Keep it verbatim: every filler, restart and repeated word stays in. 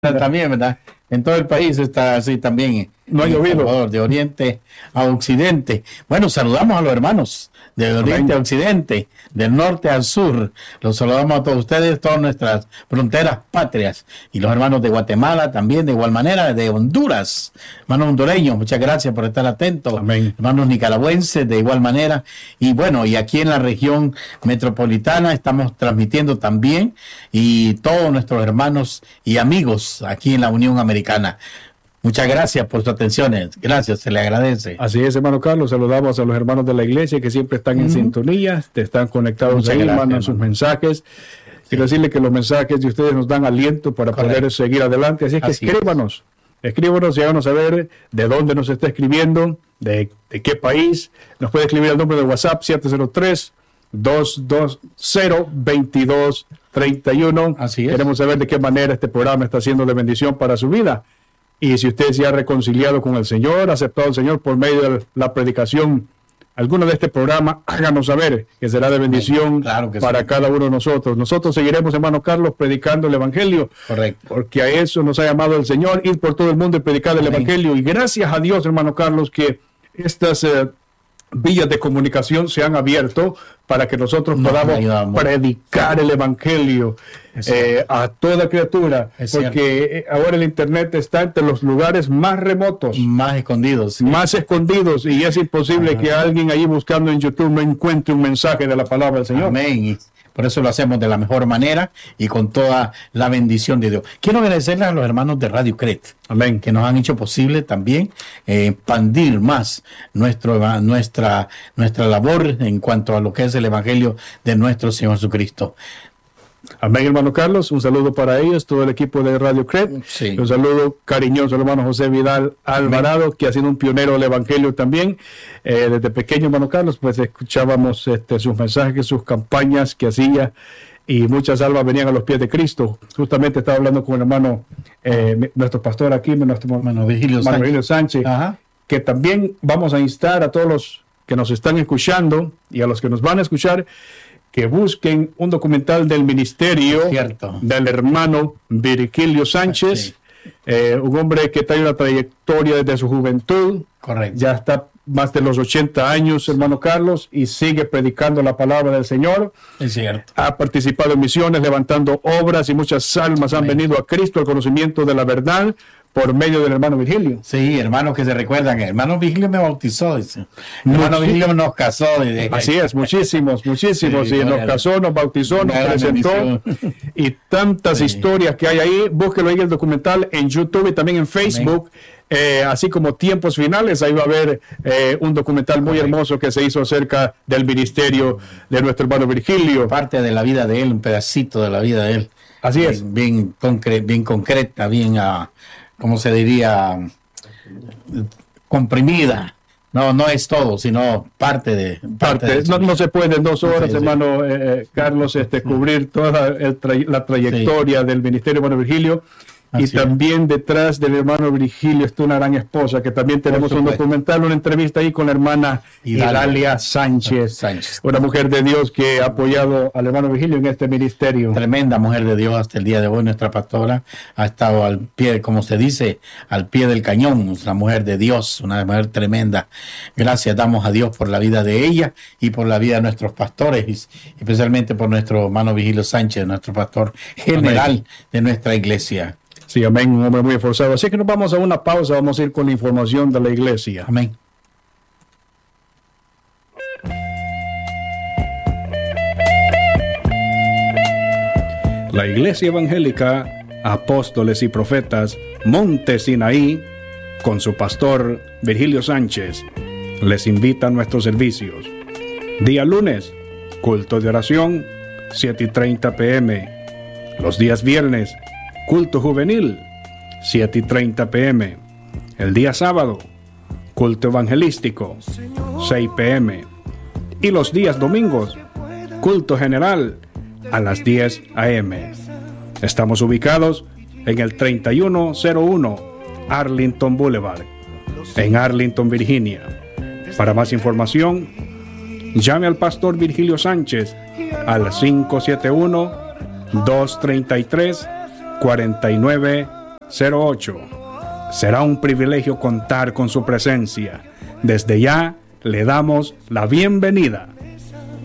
También, ¿verdad? En todo el país está así también. No ha llovido. De oriente a occidente. Bueno, saludamos a los hermanos de oriente a occidente, del norte al sur. Los saludamos a todos ustedes, todas nuestras fronteras patrias. Y los hermanos de Guatemala también, de igual manera, de Honduras. Hermanos hondureños, muchas gracias por estar atentos. Amén. Hermanos nicaragüenses, de igual manera. Y bueno, y aquí en la región metropolitana estamos transmitiendo también. Y todos nuestros hermanos y amigos aquí en la Unión Americana. Muchas gracias por sus atenciones. Gracias, se le agradece. Así es, hermano Carlos. Saludamos a los hermanos de la iglesia que siempre están en uh-huh. sintonía, te están conectados Muchas ahí, gracias, mandan hermano. sus mensajes. Sí. Quiero decirle que los mensajes de ustedes nos dan aliento para Correcto. poder seguir adelante. Así es que Así escríbanos, es. escríbanos y háganos saber de dónde nos está escribiendo, de, de qué país. Nos puede escribir al número de WhatsApp siete cero tres, dos dos cero, dos dos tres uno. Así es. Queremos saber de qué manera este programa está siendo de bendición para su vida. Y si usted se ha reconciliado con el Señor, aceptado al Señor por medio de la predicación, alguno de este programa, háganos saber que será de bendición claro que para sí. cada uno de nosotros. Nosotros seguiremos, hermano Carlos, predicando el Evangelio. Correcto. Porque a eso nos ha llamado el Señor, ir por todo el mundo y predicar el Amén. Evangelio. Y gracias a Dios, hermano Carlos, que estas eh, vías de comunicación se han abierto para que nosotros Nos podamos ayudamos. predicar el Evangelio eh, a toda criatura, Es porque cierto. ahora el Internet está entre los lugares más remotos, Más escondidos. Sí. más escondidos, y es imposible Ajá. que alguien ahí buscando en YouTube no encuentre un mensaje de la palabra del Señor. Amén. Y por eso lo hacemos de la mejor manera y con toda la bendición de Dios. Quiero agradecerle a los hermanos de Radio Cret. Amén. Que nos han hecho posible también eh, expandir más nuestro, nuestra, nuestra labor en cuanto a lo que es el Evangelio de nuestro Señor Jesucristo. Amén, hermano Carlos. Un saludo para ellos, todo el equipo de Radio Cret. Sí. Un saludo cariñoso al hermano José Vidal Alvarado, Amén. Que ha sido un pionero del Evangelio también. Eh, desde pequeño, hermano Carlos, pues escuchábamos este, sus mensajes, sus campañas que hacía, y muchas almas venían a los pies de Cristo. Justamente estaba hablando con el hermano, eh, nuestro pastor aquí, nuestro hermano Virgilio hermano Sánchez, Virgilio Sánchez Ajá. que también vamos a instar a todos los que nos están escuchando y a los que nos van a escuchar, que busquen un documental del ministerio Cierto. del hermano Virgilio Sánchez, Sí. eh, un hombre que trae una trayectoria desde su juventud. Correcto. Ya está más de los ochenta años, hermano Carlos, y sigue predicando la palabra del Señor. Es cierto. Ha participado en misiones, levantando obras, y muchas almas han Amén. venido a Cristo, al conocimiento de la verdad, por medio del hermano Virgilio. Sí, hermanos que se recuerdan, el hermano Virgilio me bautizó, dice. El hermano Muchi- Virgilio nos casó. Dice. Así es, muchísimos, muchísimos. Sí, y nos gloria a casó, nos bautizó, nos Gran presentó. bendición. Y tantas Sí. historias que hay ahí. Búsquelo ahí el documental en YouTube y también en Facebook. Eh, así como Tiempos Finales, ahí va a haber eh, un documental muy Correcto. hermoso que se hizo acerca del ministerio de nuestro hermano Virgilio. Parte de la vida de él, un pedacito de la vida de él. Así es. Bien, bien, concre- bien concreta, bien, uh, ¿cómo se diría? Comprimida. No, no es todo, sino parte de... Parte, de no, no se puede en dos horas, Sí, sí. hermano eh, Carlos, este, cubrir toda el tra- la trayectoria del ministerio de hermano Virgilio. Y Así es. también detrás del hermano Virgilio está una gran esposa, que también tenemos un supuesto. documental, una entrevista ahí con la hermana Hidalia. Hidalia Sánchez, Sánchez. una mujer de Dios que ha apoyado al hermano Virgilio en este ministerio. Tremenda mujer de Dios hasta el día de hoy. Nuestra pastora ha estado al pie, como se dice, al pie del cañón. Una mujer de Dios, una mujer tremenda. Gracias damos a Dios por la vida de ella y por la vida de nuestros pastores, y especialmente por nuestro hermano Virgilio Sánchez, nuestro pastor general Amén. de nuestra iglesia. Sí, amén, un hombre muy esforzado. Así que nos vamos a una pausa, vamos a ir con la información de la iglesia. Amén. La Iglesia Evangélica Apóstoles y Profetas Monte Sinaí, con su pastor Virgilio Sánchez, les invita a nuestros servicios. Día lunes, culto de oración, siete y treinta pm. Los días viernes, culto juvenil, siete y treinta pm. El día sábado, culto evangelístico, seis pm. Y los días domingos, culto general, a las diez am. Estamos ubicados en el treinta y uno cero uno Arlington Boulevard, en Arlington, Virginia. Para más información, llame al pastor Virgilio Sánchez al cinco siete uno, dos tres tres, cuatro nueve cero ocho. Será un privilegio contar con su presencia. Desde ya le damos la bienvenida.